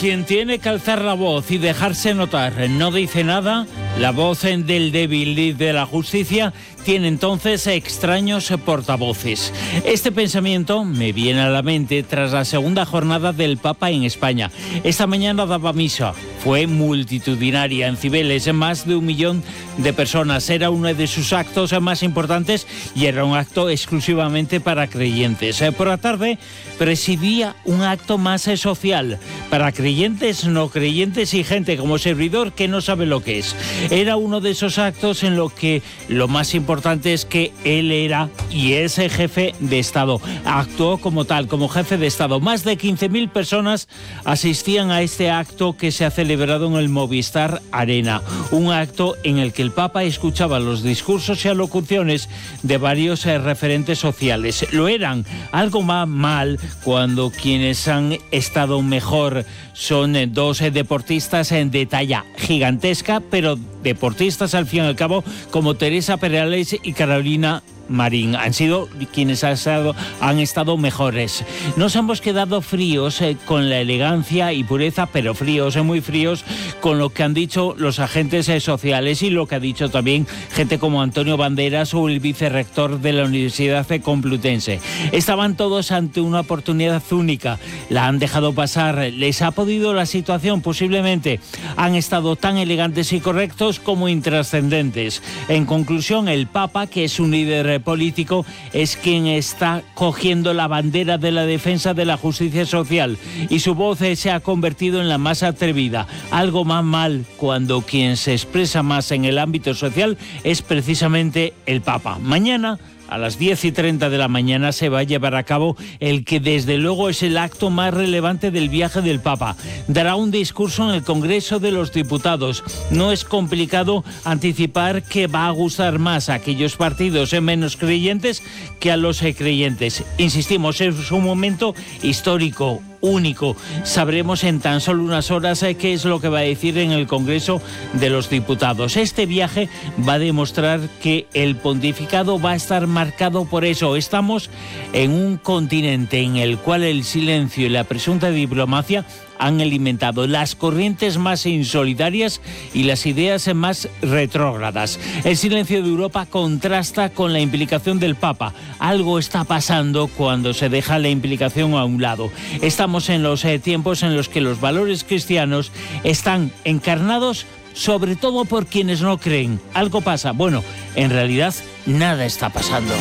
Quien tiene que alzar la voz y dejarse notar no dice nada, la voz del débil y de la justicia tiene entonces extraños portavoces. Este pensamiento me viene a la mente tras la segunda jornada del Papa en España. Esta mañana daba misa, fue multitudinaria en Cibeles, más de 1 millón de personas. Era uno de sus actos más importantes y era un acto exclusivamente para creyentes. Por la tarde presidía un acto más social, para creyentes, no creyentes y gente como servidor que no sabe lo que es. Era uno de esos actos en lo que lo más importante es que él era y es el jefe de Estado. Actuó como tal, como jefe de Estado. Más de 15.000 personas asistían a este acto que se ha celebrado en el Movistar Arena. Un acto en el que el Papa escuchaba los discursos y alocuciones de varios referentes sociales. Lo eran, algo más mal cuando quienes han estado mejor son dos deportistas de talla gigantesca, pero deportistas al fin y al cabo como Teresa Perales y Carolina Marín. Han sido quienes han estado mejores. Nos hemos quedado fríos con la elegancia y pureza, pero fríos, muy fríos, con lo que han dicho los agentes sociales y lo que ha dicho también gente como Antonio Banderas o el vicerrector de la Universidad Complutense. Estaban todos ante una oportunidad única. La han dejado pasar. ¿Les ha podido la situación? Posiblemente. Han estado tan elegantes y correctos como intrascendentes. En conclusión, el Papa, que es un líder político, es quien está cogiendo la bandera de la defensa de la justicia social y su voz se ha convertido en la más atrevida. Algo más mal cuando quien se expresa más en el ámbito social es precisamente el Papa. Mañana a las 10:30 de la mañana se va a llevar a cabo el que desde luego es el acto más relevante del viaje del Papa. Dará un discurso en el Congreso de los Diputados. No es complicado anticipar que va a gustar más a aquellos partidos menos creyentes que a los creyentes. Insistimos, es un momento histórico, único. Sabremos en tan solo unas horas qué es lo que va a decir en el Congreso de los Diputados. Este viaje va a demostrar que el pontificado va a estar marcado por eso. Estamos en un continente en el cual el silencio y la presunta diplomacia han alimentado las corrientes más insolidarias y las ideas más retrógradas. El silencio de Europa contrasta con la implicación del Papa. Algo está pasando cuando se deja la implicación a un lado. Estamos en los tiempos en los que los valores cristianos están encarnados sobre todo por quienes no creen. Algo pasa. Bueno, en realidad nada está pasando.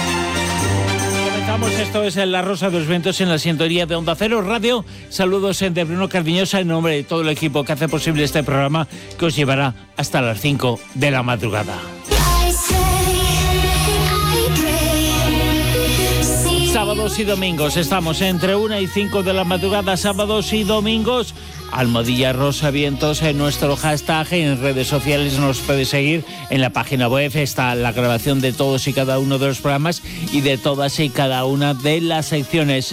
Esto es La Rosa de los Vientos en la sintonía de Onda Cero Radio. Saludos de Bruno Cardiñosa en nombre de todo el equipo que hace posible este programa que os llevará hasta las 5 de la madrugada. Sábados y domingos estamos entre 1 y 5 de la madrugada, sábados y domingos. Almohadilla Rosa Vientos en nuestro hashtag, en redes sociales nos puede seguir, en la página web está la grabación de todos y cada uno de los programas y de todas y cada una de las secciones,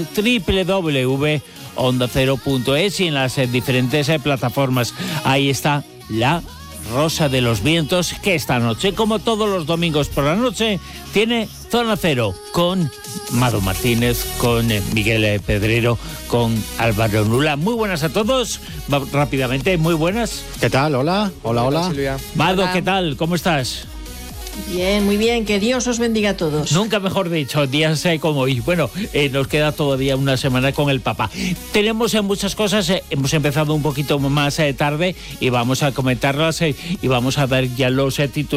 www.ondacero.es y en las diferentes plataformas. Ahí está La Rosa de los Vientos, que esta noche, como todos los domingos por la noche, tiene Zona Cero con Mado Martínez, con Miguel Pedrero, con Álvaro Nula. Muy buenas a todos. Rápidamente, muy buenas. ¿Qué tal? Hola. Hola. Mado, ¿qué tal? ¿Cómo estás? Bien, muy bien, que Dios os bendiga a todos. Nunca mejor dicho, días como hoy. Bueno, nos queda todavía una semana con el Papa. Tenemos muchas cosas, hemos empezado un poquito más tarde y vamos a comentarlas y vamos a ver ya los títulos